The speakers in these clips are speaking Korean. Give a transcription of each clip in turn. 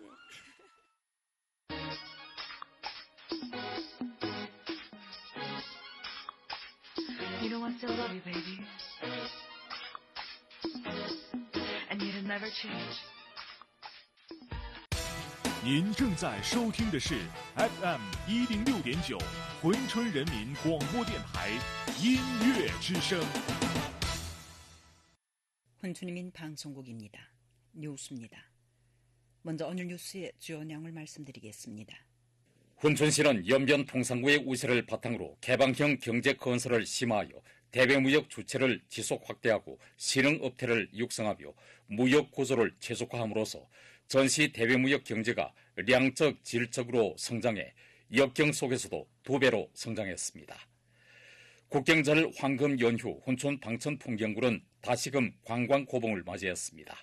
You know I still love you, baby. And you'd never change. 您正在收听的是 FM 106.9珲春人民广播电台音乐之声。 珲春人民방송국입니다. 뉴스입니다. 먼저 오늘 뉴스의 주요 내용을 말씀드리겠습니다. 珲春시는 연변 통상구의 우세를 바탕으로 개방형 경제건설을 심화하여 대외무역 주체를 지속 확대하고 신흥업태를 육성하며 무역구조를 최적화함으로써 전시 대외무역 경제가 량적, 질적으로 성장해 역경 속에서도 2배로 성장했습니다. 국경절 황금 연휴 혼촌 방천풍경굴은 다시금 관광고봉을 맞이했습니다.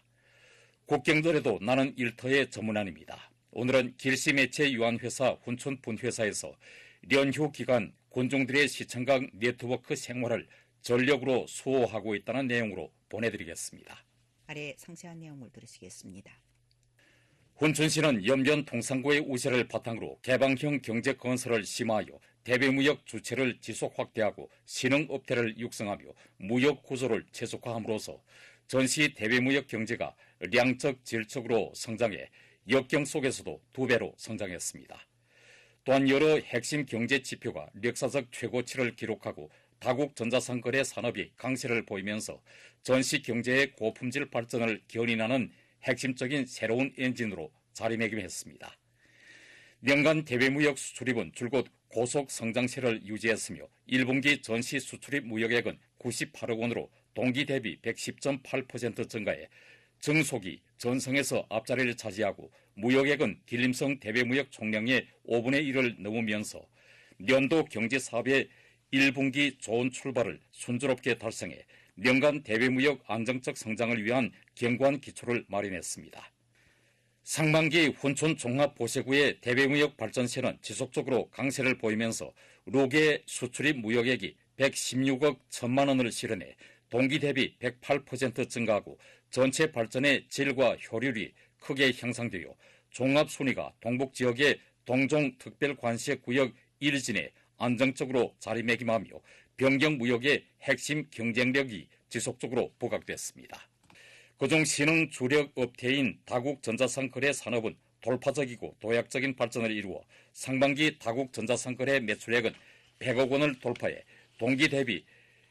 국경절에도 나는 일터의 전문안입니다. 오늘은 길시매체유한회사 혼촌 분회사에서 연휴 기간 곤종들의 시청각 네트워크 생활을 전력으로 수호하고 있다는 내용으로 보내드리겠습니다. 아래 상세한 내용을 들으시겠습니다. 珲春시는 연변 통상구의 우세를 바탕으로 개방형 경제건설을 심화하여 대외무역 주체를 지속 확대하고 신흥업태를 육성하며 무역구조를 최적화함으로써 전시 대외무역 경제가 량적, 질적으로 성장해 역경 속에서도 2배로 성장했습니다. 또한 여러 핵심 경제 지표가 역사적 최고치를 기록하고 다국 전자상거래 산업이 강세를 보이면서 전시 경제의 고품질 발전을 견인하는 핵심적인 새로운 엔진으로 자리매김했습니다. 연간 대외무역 수출입은 줄곧 고속 성장세를 유지했으며 1분기 전시 수출입 무역액은 98억 원으로 동기 대비 110.8% 증가해 정속이 전성에서 앞자리를 차지하고 무역액은 길림성 대외무역 총량의 5분의 1을 넘으면서 연도 경제사업의 1분기 좋은 출발을 순조롭게 달성해 연간 대외무역 안정적 성장을 위한 견고한 기초를 마련했습니다. 상반기 혼촌 종합보세구의 대외무역 발전세는 지속적으로 강세를 보이면서 록의 수출입 무역액이 116억 1천만 원을 실현해 동기 대비 108% 증가하고 전체 발전의 질과 효율이 크게 향상되어 종합순위가 동북지역의 동종특별관세구역 1진에 안정적으로 자리매김하며 변경무역의 핵심 경쟁력이 지속적으로 부각됐습니다. 그중 신흥 주력 업태인 다국 전자상거래 산업은 돌파적이고 도약적인 발전을 이루어 상반기 다국 전자상거래 매출액은 100억 원을 돌파해 동기 대비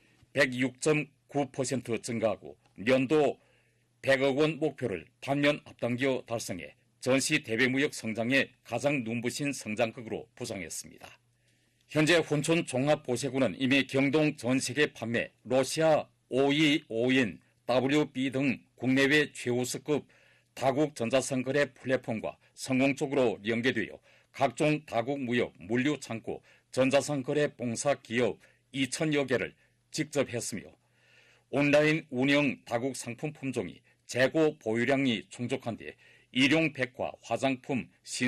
106.9% 증가하고 연도 100억 원 목표를 반년 앞당겨 달성해 전시 대외무역 성장의 가장 눈부신 성장극으로 부상했습니다. 현재 혼촌 종합보세구는 이미 경동 전 세계 판매, 러시아 OEO인 WB 등 국내외 최우수급 다국 전자상거래 플랫폼과 성공적으로 연계되어 각종 다국 무역, 물류 창고, 전자상거래 봉사 기업 2천여 개를 직접 했으며 온라인 운영 다국 상품 품종이 재고 보유량이 충족한 뒤 일용 백화, 화장품,